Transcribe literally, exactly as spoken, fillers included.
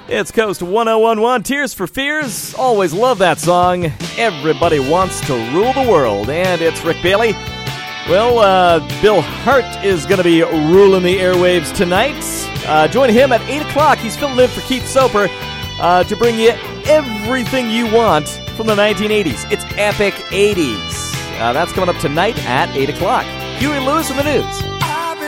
It's Coast one oh one one, Tears for Fears. Always love that song. Everybody wants to rule the world. And it's Rick Bailey. Well, uh, Bill Hart is going to be ruling the airwaves tonight. Uh, join him at eight o'clock. He's filling in for Keith Soper uh, to bring you everything you want from the nineteen eighties. It's Epic eighties. Uh, that's coming up tonight at eight o'clock. Huey Lewis in the news.